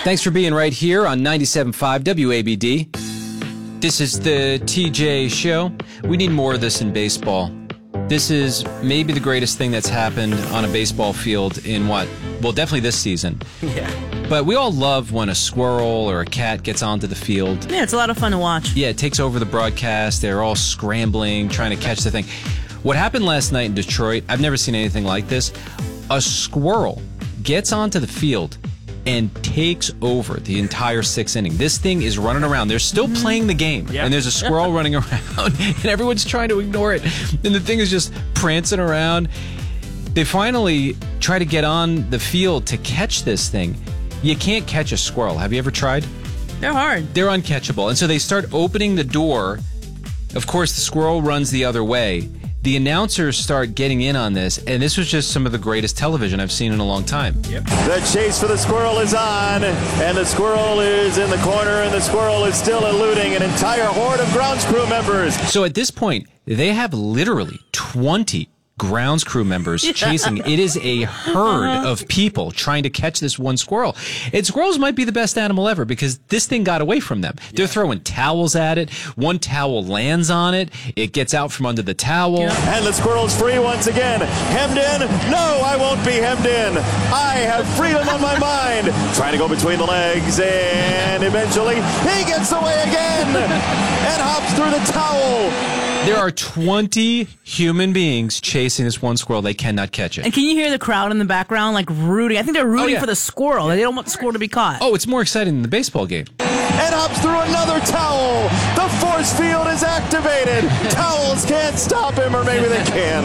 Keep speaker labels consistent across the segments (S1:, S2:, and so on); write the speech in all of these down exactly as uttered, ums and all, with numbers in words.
S1: Thanks for being right here on ninety-seven point five W A B D. This is the T J Show. We need more of this in baseball. This is maybe the greatest thing that's happened on a baseball field in what? Well, definitely this season.
S2: Yeah.
S1: But we all love when a squirrel or a cat gets onto the field.
S3: Yeah, it's a lot of fun to watch.
S1: Yeah, it takes over the broadcast. They're all scrambling, trying to catch the thing. What happened last night in Detroit, I've never seen anything like this. A squirrel gets onto the field and takes over the entire sixth inning. This thing is running around. They're still playing the game,
S2: Yep.
S1: and there's a squirrel running around, and everyone's trying to ignore it. And the thing is just prancing around. They finally try to get on the field to catch this thing. You can't catch a squirrel. Have you ever tried?
S3: They're hard.
S1: They're uncatchable. And so they start opening the door. Of course, the squirrel runs the other way. The announcers start getting in on this, and this was just some of the greatest television I've seen in a long time.
S2: Yep.
S4: The chase for the squirrel is on, and the squirrel is in the corner, and the squirrel is still eluding an entire horde of grounds crew members.
S1: So at this point, they have literally twenty grounds crew members chasing. It is a herd of people trying to catch this one squirrel. And squirrels might be the best animal ever because this thing got away from them. They're throwing towels at it. One towel lands on it. It gets out from under the towel.
S4: And the squirrel's free once again. Hemmed in? No, I won't be hemmed in. I have freedom on my mind. Trying to go between the legs, and eventually he gets away again and hops through the towel.
S1: There are twenty human beings chasing this one squirrel. They cannot catch it.
S3: And can you hear the crowd in the background, like rooting? I think they're rooting
S1: Oh, yeah.
S3: for the squirrel. They don't want the squirrel to be caught.
S1: Oh, it's more exciting than the baseball game.
S4: And hops through another towel. The force field is activated. Towels can't stop him, or maybe they can.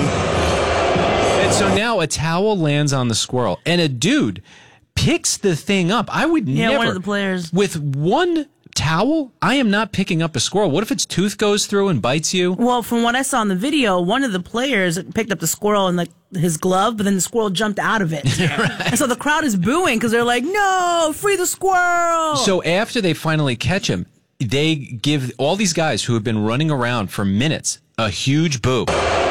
S1: And so now a towel lands on the squirrel, and a dude picks the thing up. I would
S3: Yeah,
S1: never.
S3: one of the players.
S1: With one towel, I am not picking up a squirrel. What if its tooth goes through and bites you?
S3: Well, from what I saw in the video, one of the players picked up the squirrel in like his glove, but then the squirrel jumped out of it. Right. And so the crowd is booing because they're like, "No, free the squirrel!"
S1: So after they finally catch him, they give all these guys who have been running around for minutes a huge boo.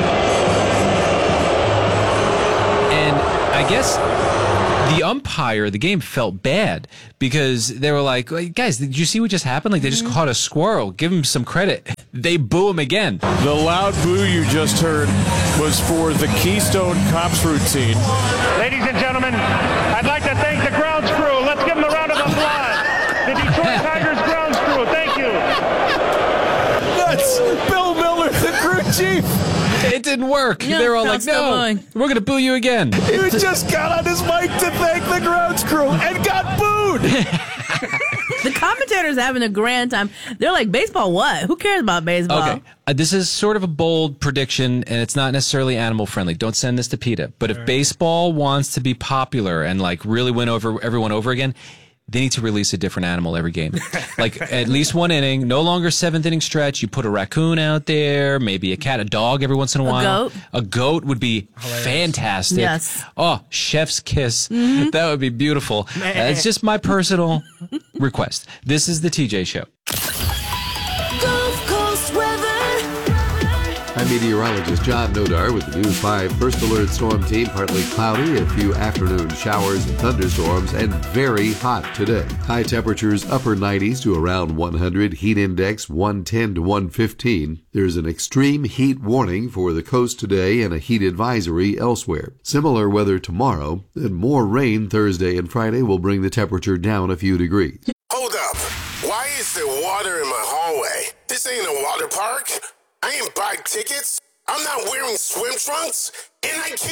S1: And I guess the umpire of the game felt bad because they were like, guys, did you see what just happened? Like, they just caught a squirrel. Give him some credit. They boo him again.
S5: The loud boo you just heard was for the Keystone Cops routine.
S6: Ladies and gentlemen, I'd like to thank the grounds crew. Let's give them a round of applause. The Detroit Tigers grounds crew, thank you.
S5: That's Bill Miller, the crew chief.
S1: It didn't work.
S3: Yeah,
S1: they were all
S3: no,
S1: like,
S3: still
S1: no,
S3: booing.
S1: we're going to boo you again.
S5: He just got on his mic to thank the grounds crew and got booed.
S3: The commentators having a grand time. They're like, "Baseball? What? Who cares about baseball?"
S1: Okay, uh, this is sort of a bold prediction, and it's not necessarily animal friendly. Don't send this to PETA. But if baseball wants to be popular and like really win over everyone over again, they need to release a different animal every game. Like at least one inning, no longer seventh inning stretch. You put a raccoon out there, maybe a cat, a dog every once in a,
S3: A
S1: while.
S3: goat.
S1: A goat would be fantastic.
S3: Yes.
S1: Oh, chef's kiss. That would be beautiful. That's just my personal request. This is the T J Show.
S7: Gulf Coast weather.
S8: I'm meteorologist John Nodar with the News five First Alert Storm Team. Partly cloudy, a few afternoon showers and thunderstorms, and very hot today. High temperatures upper nineties to around one hundred. Heat index one ten to one fifteen. There's an extreme heat warning for the coast today and a heat advisory elsewhere. Similar weather tomorrow, and more rain Thursday and Friday will bring the temperature down a few degrees.
S9: Hold up. Why is there water in my hallway? This ain't a water park. I ain't buy tickets. I'm not wearing swim trunks. And I can't